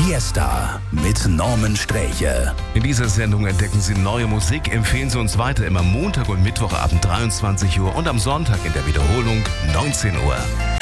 Fiesta mit Norman Sträche. In dieser Sendung entdecken Sie neue Musik, empfehlen Sie uns weiter immer Montag und Mittwochabend 23 Uhr und am Sonntag in der Wiederholung 19 Uhr.